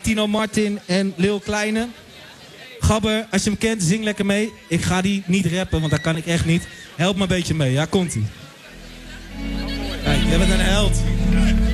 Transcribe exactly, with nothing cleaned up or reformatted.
Tino Martin en Lil Kleine. Gabber, als je hem kent, zing lekker mee. Ik ga die niet rappen, want dat kan ik echt niet. Help me een beetje mee, ja, komt-ie. Kijk, jij bent een held.